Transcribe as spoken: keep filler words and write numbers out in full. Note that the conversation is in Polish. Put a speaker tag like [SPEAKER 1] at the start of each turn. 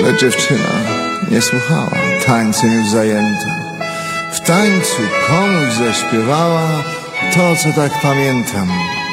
[SPEAKER 1] Lecz dziewczyna nie słuchała, tańcem już zajęta. W tańcu komuś zaśpiewała to, co tak pamiętam.